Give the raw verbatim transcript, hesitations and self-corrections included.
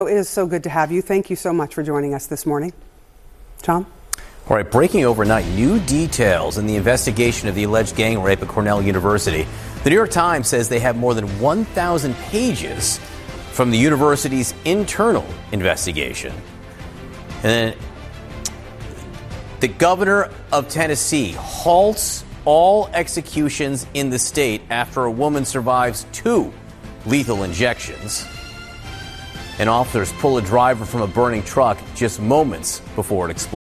It is so good to have you. Thank you so much for joining us this morning. Tom? All right, breaking overnight, new details in the investigation of the alleged gang rape at Cornell University. The New York Times says they have more than one thousand pages from the university's internal investigation. And then the governor of Tennessee halts all executions in the state after a woman survives two lethal injections. And officers pull a driver from a burning truck just moments before it explodes.